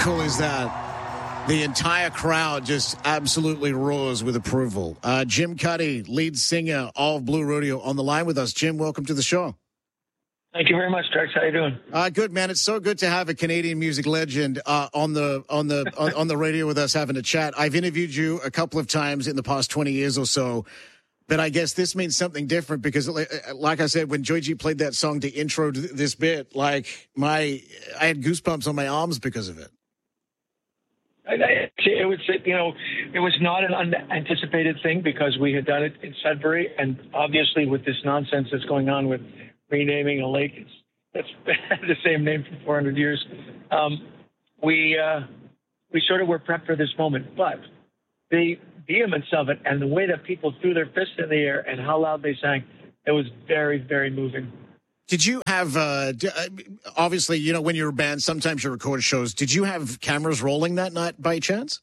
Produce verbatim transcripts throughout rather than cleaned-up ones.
cool is that? The entire crowd just absolutely roars with approval. Uh, Jim Cuddy, lead singer of Blue Rodeo, on the line with us. Jim, welcome to the show. Thank you very much, Drex. How you doing? Uh, good, man. It's so good to have a Canadian music legend uh, on the on the on, on the radio with us having a chat. I've interviewed you a couple of times in the past twenty years or so, but I guess this means something different because, like I said, when Joy G played that song to intro this bit, like my I had goosebumps on my arms because of it. It was, you know, it was not an unanticipated thing because we had done it in Sudbury, and obviously with this nonsense that's going on with renaming a lake that's had the same name for four hundred years, um, we uh, we sort of were prepped for this moment. But the vehemence of it and the way that people threw their fists in the air and how loud they sang, it was very, very moving. Did you have, uh, obviously, you know, when you're a band, sometimes you record shows. Did you have cameras rolling that night by chance?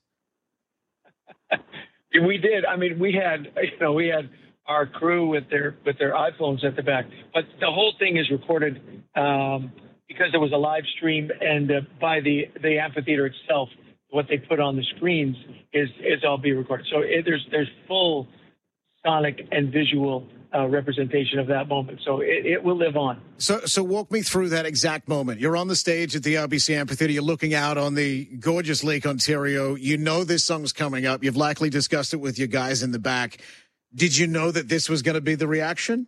We did. I mean, we had, you know, we had our crew with their with their iPhones at the back. But the whole thing is recorded um, because there was a live stream, and uh, by the, the amphitheater itself, what they put on the screens is is all being recorded. So it, there's there's full sonic and visual uh, representation of that moment. So it, it will live on. So so walk me through that exact moment. You're on the stage at the R B C Amphitheater. You're looking out on the gorgeous Lake Ontario. You know this song's coming up. You've likely discussed it with your guys in the back. Did you know that this was going to be the reaction?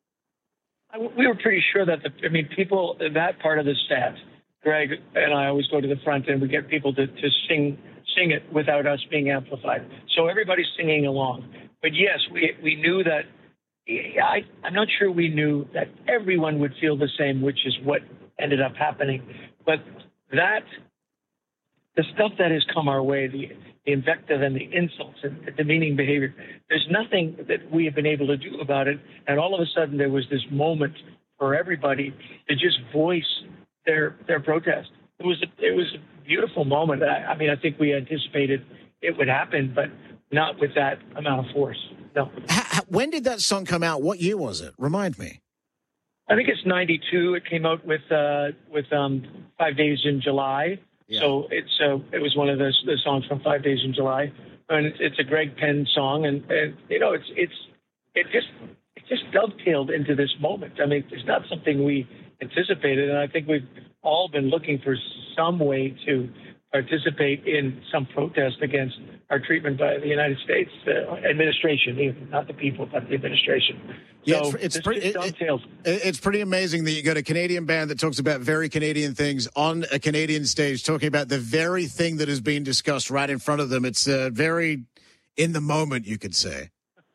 We were pretty sure that, the, I mean, people, that part of the set, Greg and I always go to the front and we get people to, to sing sing it without us being amplified. So everybody's singing along. But yes, we we knew that, I, I'm not sure we knew that everyone would feel the same, which is what ended up happening. But that, the stuff that has come our way, the, the invective and the insults and the demeaning behavior, there's nothing that we have been able to do about it. And all of a sudden there was this moment for everybody to just voice their their protest. It was a, it was a beautiful moment. I, I mean, I think we anticipated it would happen, but not with that amount of force. No. How, when did that song come out? What year was it? Remind me. I think it's ninety-two. It came out with uh, with um, Five Days in July. Yeah. So it's uh, it was one of the, the songs from Five Days in July, and it's, it's a Greg Penn song, and, and you know it's it's it just it just dovetailed into this moment. I mean, it's not something we anticipated, and I think we've all been looking for some way to participate in some protest against our treatment by the United States uh, administration, even not the people, but the administration. Yeah, so it's, it's, this pretty, it, it, it's pretty amazing that you got a Canadian band that talks about very Canadian things on a Canadian stage, talking about the very thing that is being discussed right in front of them. It's uh, very in the moment, you could say.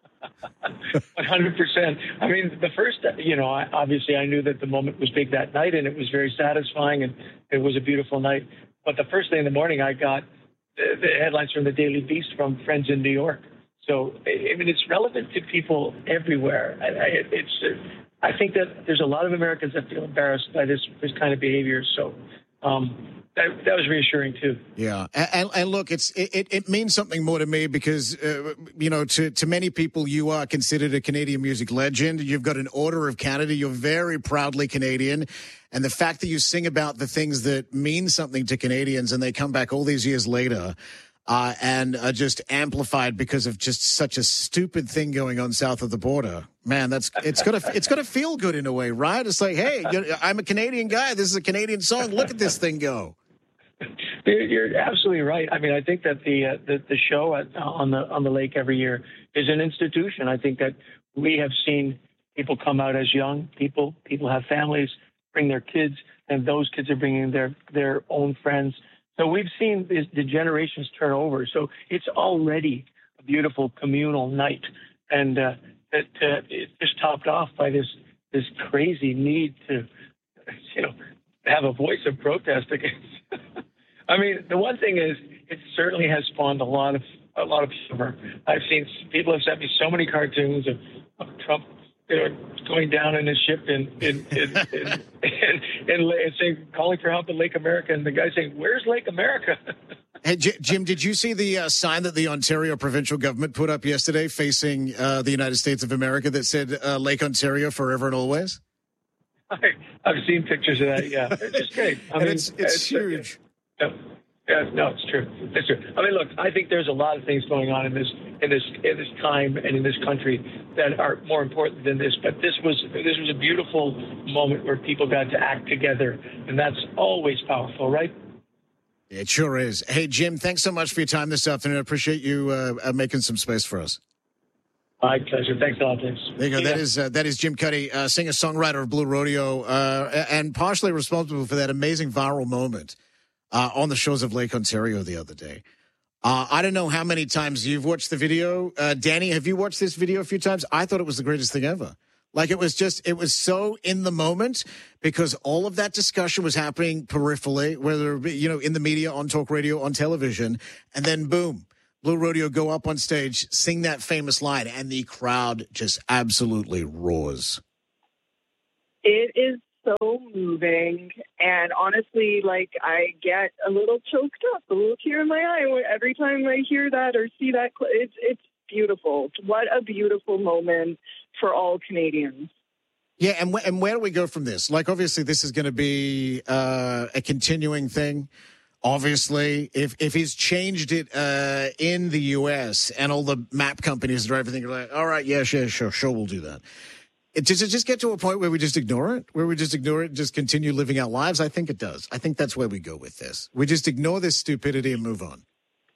one hundred percent. I mean, the first, you know, I, obviously I knew that the moment was big that night, and it was very satisfying, and it was a beautiful night. But the first thing in the morning, I got the, the headlines from the Daily Beast from friends in New York. So, I mean, it's relevant to people everywhere. I, I, it's, uh, I think that there's a lot of Americans that feel embarrassed by this this kind of behavior. So, um, that, that was reassuring too. Yeah, and, and look, it's it, it means something more to me because uh, you know, to to many people, you are considered a Canadian music legend. You've got an Order of Canada. You're very proudly Canadian, and the fact that you sing about the things that mean something to Canadians, and they come back all these years later. Uh, and are just amplified because of just such a stupid thing going on south of the border. Man, that's it's gonna it's gonna feel good in a way, right? It's like, hey, I'm a Canadian guy. This is a Canadian song. Look at this thing go. You're absolutely right. I mean, I think that the uh, the, the show at, on the on the lake every year is an institution. I think that we have seen people come out as young people. People have families, bring their kids, and those kids are bringing their their own friends. So we've seen this, the generations turn over. So it's already a beautiful communal night, and uh, it, uh, it's just topped off by this this crazy need to, you know, have a voice of protest against. I mean, the one thing is, it certainly has spawned a lot of a lot of humor. I've seen people have sent me so many cartoons of, of Trump, you know, going down in his ship in in in, in, in, in, in saying, calling for help in Lake America, and the guy saying, "Where's Lake America?" Hey, J- Jim, did you see the uh, sign that the Ontario provincial government put up yesterday facing uh, the United States of America that said uh, Lake Ontario forever and always? I, I've seen pictures of that. Yeah, it's just great. I and mean, it's it's, it's huge. Uh, Yeah, no, it's true. It's true. I mean, look, I think there's a lot of things going on in this in this in this time and in this country that are more important than this. But this was this was a beautiful moment where people got to act together, and that's always powerful, right? It sure is. Hey, Jim, thanks so much for your time this afternoon. I appreciate you uh, making some space for us. My pleasure. Thanks a lot, James. There you go. Yeah. That is uh, that is Jim Cuddy, uh, singer-songwriter of Blue Rodeo, uh, and partially responsible for that amazing viral moment uh, on the shores of Lake Ontario the other day. Uh, I don't know how many times you've watched the video. Uh, Danny, have you watched this video a few times? I thought it was the greatest thing ever. Like, it was just, it was so in the moment because all of that discussion was happening peripherally, whether, you know, in the media, on talk radio, on television, and then boom. Blue Rodeo go up on stage, sing that famous line, and the crowd just absolutely roars. It is so moving, and honestly, like, I get a little choked up, a little tear in my eye every time I hear that or see that. It's it's beautiful. What a beautiful moment for all Canadians. Yeah, and wh- and where do we go from this? Like, obviously, this is going to be uh, a continuing thing. Obviously, if if he's changed it uh, in the U S and all the map companies and everything are like, all right, yeah, sure, sure, sure, we'll do that. It, does it just get to a point where we just ignore it? Where we just ignore it and just continue living our lives? I think it does. I think that's where we go with this. We just ignore this stupidity and move on.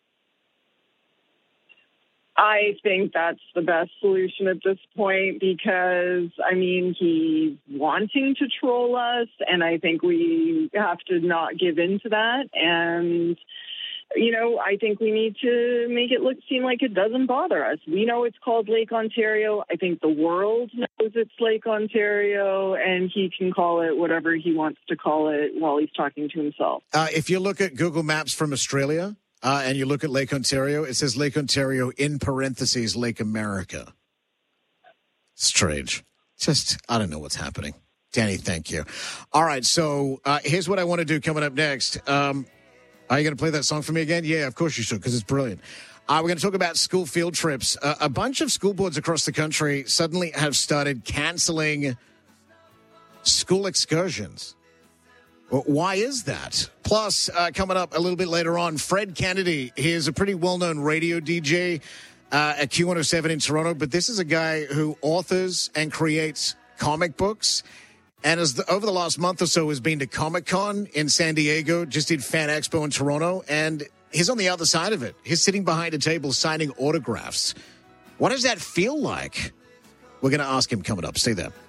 I think that's the best solution at this point because, I mean, he's wanting to troll us, and I think we have to not give in to that. And, you know, I think we need to make it look seem like it doesn't bother us. We know it's called Lake Ontario. I think the world knows it's Lake Ontario, and he can call it whatever he wants to call it while he's talking to himself. Uh, if you look at Google Maps from Australia, Uh, and you look at Lake Ontario, it says Lake Ontario in parentheses, Lake America. Strange. Just, I don't know what's happening. Danny, thank you. All right, so uh, here's what I want to do coming up next. Um, are you going to play that song for me again? Yeah, of course you should, because it's brilliant. Uh, we're going to talk about school field trips. Uh, a bunch of school boards across the country suddenly have started canceling school excursions. Why is that? Plus, uh, coming up a little bit later on, Fred Kennedy. He is a pretty well-known radio D J uh, at Q one oh seven in Toronto, but this is a guy who authors and creates comic books, and as the, over the last month or so has been to Comic-Con in San Diego, just did Fan Expo in Toronto, and he's on the other side of it. He's sitting behind a table signing autographs. What does that feel like? We're going to ask him coming up. Stay there.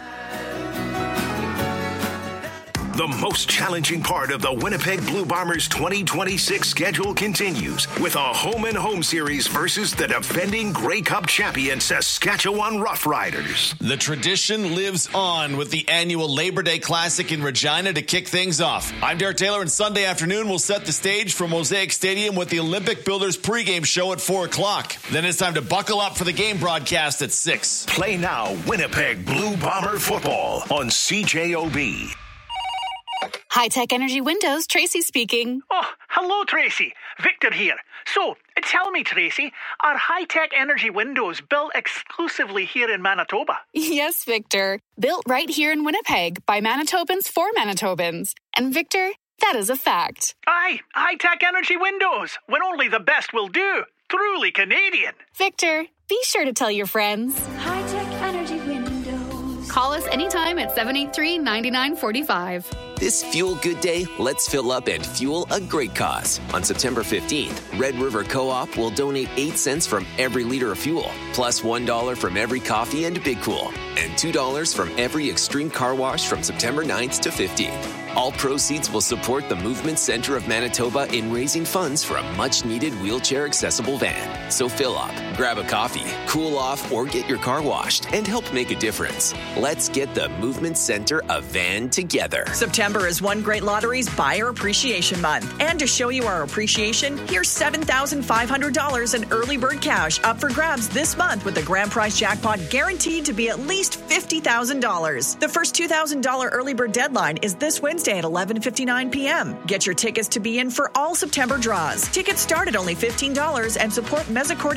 The most challenging part of the Winnipeg Blue Bombers twenty twenty-six schedule continues with a home and home series versus the defending Grey Cup champion Saskatchewan Roughriders. The tradition lives on with the annual Labor Day Classic in Regina to kick things off. I'm Derek Taylor, and Sunday afternoon we'll set the stage for Mosaic Stadium with the Olympic Builders pregame show at four o'clock. Then it's time to buckle up for the game broadcast at six. Play now Winnipeg Blue Bomber football on C J O B. High-Tech Energy Windows, Tracy speaking. Oh, hello, Tracy. Victor here. So, tell me, Tracy, are High-Tech Energy Windows built exclusively here in Manitoba? Yes, Victor. Built right here in Winnipeg by Manitobans for Manitobans. And Victor, that is a fact. Aye, High-Tech Energy Windows, when only the best will do. Truly Canadian. Victor, be sure to tell your friends. High-Tech Energy Windows. Call us anytime at seven eight three, nine nine four five. This Fuel Good Day, let's fill up and fuel a great cause. On September fifteenth, Red River Co-op will donate eight cents from every liter of fuel, plus one dollar from every coffee and Big Cool, and two dollars from every Extreme Car Wash from September ninth to fifteenth. All proceeds will support the Movement Center of Manitoba in raising funds for a much-needed wheelchair-accessible van. So fill up, grab a coffee, cool off, or get your car washed and help make a difference. Let's get the Movement Center a van together. September is One Great Lottery's Buyer Appreciation Month. And to show you our appreciation, here's seven thousand five hundred dollars in early bird cash up for grabs this month with the grand prize jackpot guaranteed to be at least fifty thousand dollars. The first two thousand dollars early bird deadline is this Wednesday at eleven fifty-nine p.m. Get your tickets to be in for all September draws. Tickets start at only fifteen dollars and support Misericordia Health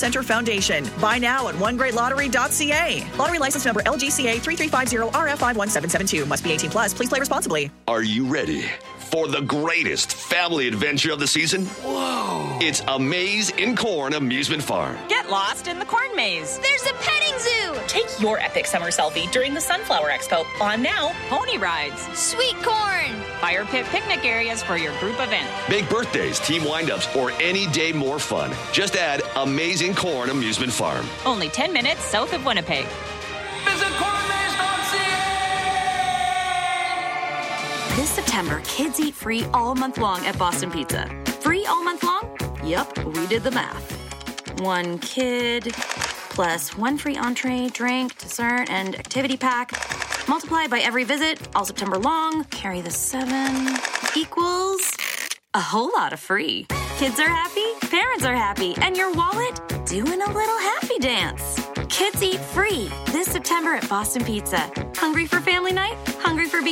Center Foundation. Buy now at one great lottery dot c a. Lottery license number L G C A three three five zero R F five one seven seven two. Must be eighteen plus. Please play responsibly. Are you ready for the greatest family adventure of the season? Whoa! It's A Maze in Corn Amusement Farm. Get lost in the corn maze. There's a petting zoo. Take your epic summer selfie during the Sunflower Expo. On now, pony rides, sweet corn, fire pit picnic areas for your group event. Make birthdays, team wind-ups, or any day more fun. Just add Amazing Corn Amusement Farm. Only ten minutes south of Winnipeg. Visit corn maze dot c a. This September, kids eat free all month long at Boston Pizza. Free all month long? Yep, we did the math. One kid plus one free entree, drink, dessert, and activity pack. Multiply by every visit, all September long. Carry the seven equals a whole lot of free. Kids are happy, parents are happy, and your wallet doing a little happy dance. Kids eat free this September at Boston Pizza. Hungry for family night? Hungry for being